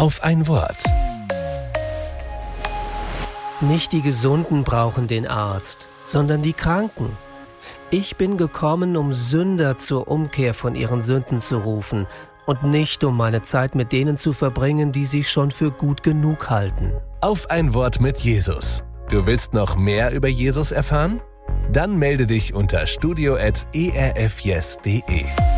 auf ein Wort. Nicht die Gesunden brauchen den Arzt, sondern die Kranken. Ich bin gekommen, um Sünder zur Umkehr von ihren Sünden zu rufen und nicht, um meine Zeit mit denen zu verbringen, die sich schon für gut genug halten. Auf ein Wort mit Jesus. Du willst noch mehr über Jesus erfahren? Dann melde dich unter studio@erfyes.de.